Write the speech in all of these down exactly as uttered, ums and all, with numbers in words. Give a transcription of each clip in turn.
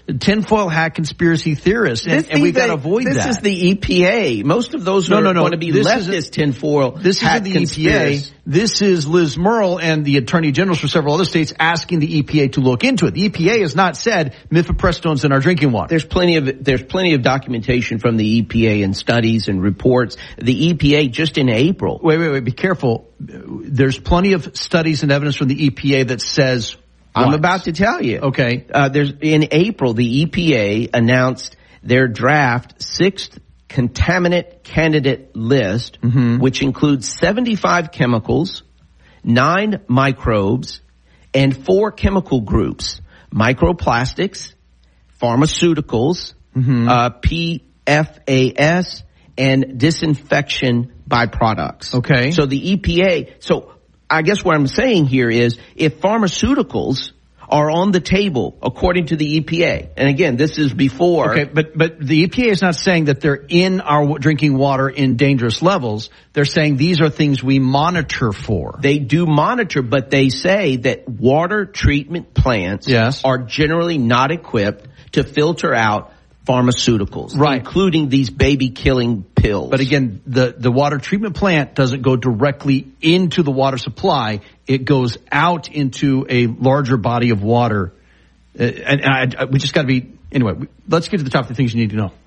tinfoil hat conspiracy theorists, and, and we've got to avoid this that. This is the E P A. Most of those no, are no, no. going to be this leftist is, tinfoil This hat is the E P A. This is Liz Murrill and the attorney generals for several other states asking the E P A to look into it. The E P A has not said mifeprstone's in our drinking water. There's plenty of there's plenty of documentation from the E P A and studies and reports. The E P A just in April. Wait, wait, wait. Be careful. There's plenty of studies and evidence from the E P A that says. I'm what? about to tell you. Okay. Uh, there's in April the E P A announced their draft sixth contaminant candidate list, mm-hmm. which includes seventy-five chemicals, nine microbes, and four chemical groups: microplastics, pharmaceuticals, mm-hmm. uh, P F A S, and disinfection byproducts. Okay. So the E P A, so I guess what I'm saying here is if pharmaceuticals are on the table according to the E P A, and again, this is before. Okay, but, but the E P A is not saying that they're in our drinking water in dangerous levels. They're saying these are things we monitor for. They do monitor, but they say that water treatment plants yes. are generally not equipped to filter out pharmaceuticals, right. including these baby-killing pills. But again, the, the water treatment plant doesn't go directly into the water supply. It goes out into a larger body of water. Uh, and and I, I, we just got to be, anyway, we, let's get to the top of the things you need to know.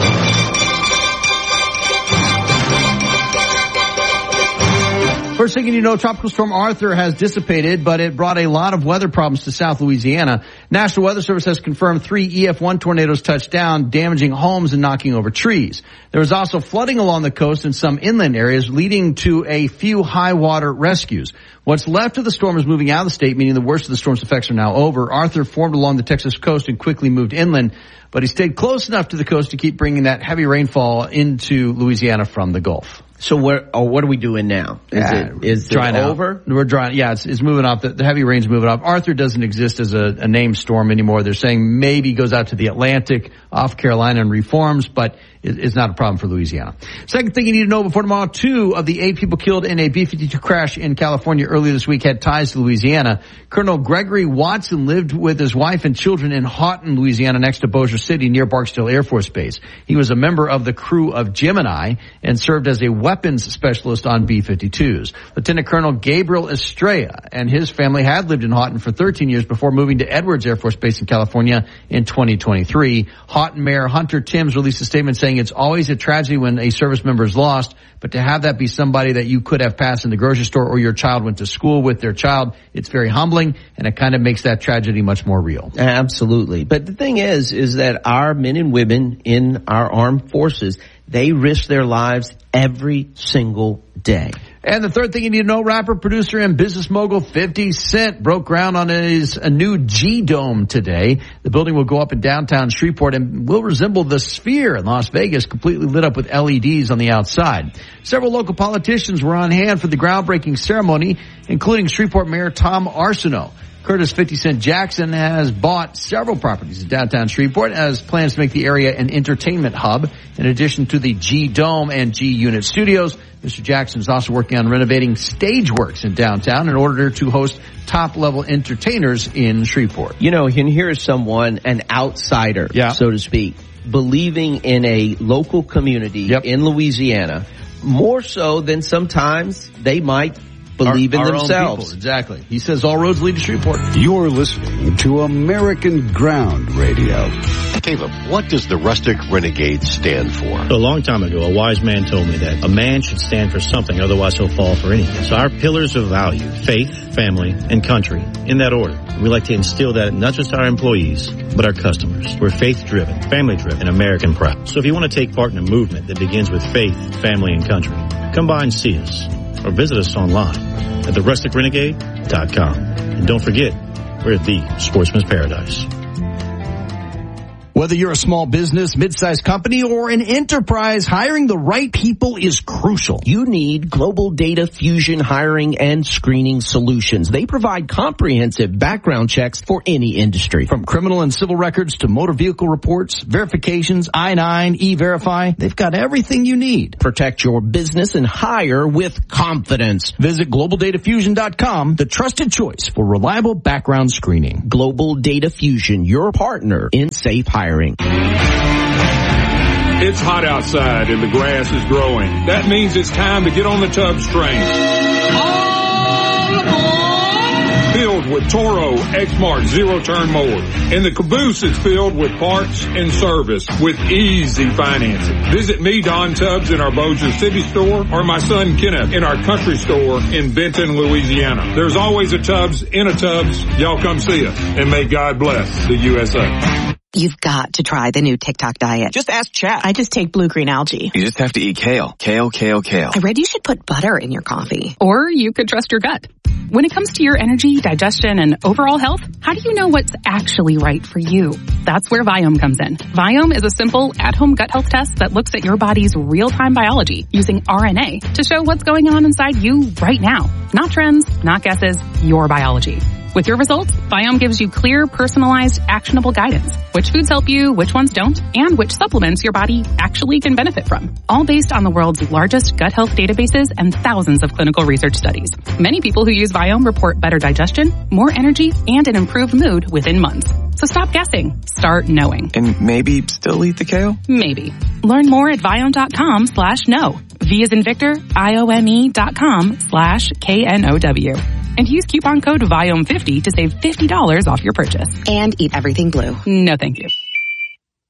First thing you know, Tropical Storm Arthur has dissipated, but it brought a lot of weather problems to South Louisiana. National Weather Service has confirmed three E F one tornadoes touched down, damaging homes and knocking over trees. There was also flooding along the coast in some inland areas, leading to a few high water rescues. What's left of the storm is moving out of the state, meaning the worst of the storm's effects are now over. Arthur formed along the Texas coast and quickly moved inland, but he stayed close enough to the coast to keep bringing that heavy rainfall into Louisiana from the Gulf. So what, oh, what are we doing now? Is yeah, it, is drying it out. over? We're drying. Yeah, it's, it's moving off. The, the heavy rain's moving off. Arthur doesn't exist as a, a named storm anymore. They're saying maybe goes out to the Atlantic, off Carolina and reforms, but it, it's not a problem for Louisiana. Second thing you need to know before tomorrow, two of the eight people killed in a B fifty-two crash in California earlier this week had ties to Louisiana. Colonel Gregory Watson lived with his wife and children in Houghton, Louisiana, next to Bossier City near Barksdale Air Force Base. He was a member of the crew of Gemini and served as a weapons specialist on B fifty-twos. Lieutenant Colonel Gabriel Estrella and his family had lived in Houghton for thirteen years before moving to Edwards Air Force Base in California in twenty twenty-three. Houghton Mayor Hunter Timms released a statement saying it's always a tragedy when a service member is lost, but to have that be somebody that you could have passed in the grocery store or your child went to school with their child, it's very humbling, and it kind of makes that tragedy much more real. Absolutely. But the thing is, is that our men and women in our armed forces, they risk their lives every single day. And the third thing you need to know, rapper, producer, and business mogul fifty Cent broke ground on his a new G-Dome today. The building will go up in downtown Shreveport and will resemble the Sphere in Las Vegas, completely lit up with L E Ds on the outside. Several local politicians were on hand for the groundbreaking ceremony, including Shreveport Mayor Tom Arsenault. Curtis fifty Cent Jackson has bought several properties in downtown Shreveport, has plans to make the area an entertainment hub. In addition to the G-Dome and G-Unit studios, Mister Jackson is also working on renovating Stageworks in downtown in order to host top-level entertainers in Shreveport. You know, and here is someone, an outsider, yeah. so to speak, believing in a local community yep. in Louisiana, more so than sometimes they might believe our, in our themselves. Own people, exactly. He says all roads lead to Shreveport. You're listening to American Ground Radio. Caleb, what does the Rustic Renegade stand for? A long time ago, a wise man told me that a man should stand for something, otherwise he'll fall for anything. So our pillars of value, faith, family, and country, in that order. We like to instill that in not just our employees, but our customers. We're faith-driven, family-driven, and American proud. So if you want to take part in a movement that begins with faith, family, and country, come by and see us, or visit us online at the rustic renegade dot com. And don't forget, we're at the Sportsman's Paradise. Whether you're a small business, mid-sized company, or an enterprise, hiring the right people is crucial. You need Global Data Fusion hiring and screening solutions. They provide comprehensive background checks for any industry. From criminal and civil records to motor vehicle reports, verifications, I nine, E-Verify, they've got everything you need. Protect your business and hire with confidence. Visit global data fusion dot com, the trusted choice for reliable background screening. Global Data Fusion, your partner in safe hiring. It's hot outside and the grass is growing. That means it's time to get on the Tubbs train. All aboard! Filled with Toro X-Mart zero-turn mowers. And the caboose is filled with parts and service with easy financing. Visit me, Don Tubbs, in our Bossier City store, or my son Kenneth in our country store in Benton, Louisiana. There's always a Tubbs in a Tubbs. Y'all come see us, and may God bless the U S A. You've got to try the new TikTok diet. Just ask Chat. I just take blue-green algae. You just have to eat kale. Kale, kale, kale. I read you should put butter in your coffee. Or you could trust your gut. When it comes to your energy, digestion, and overall health, how do you know what's actually right for you? That's where Viome comes in. Viome is a simple, at-home gut health test that looks at your body's real-time biology using R N A to show what's going on inside you right now. Not trends, not guesses, your biology. With your results, Viome gives you clear, personalized, actionable guidance. Which foods help you, which ones don't, and which supplements your body actually can benefit from. All based on the world's largest gut health databases and thousands of clinical research studies. Many people who use Viome report better digestion, more energy, and an improved mood within months. So stop guessing. Start knowing. And maybe still eat the kale? Maybe. Learn more at Viome.com slash know. V as in Victor, I O M E dot com slash K N O W. And use coupon code Viome fifty to save fifty dollars off your purchase. And eat everything blue. No, thank you.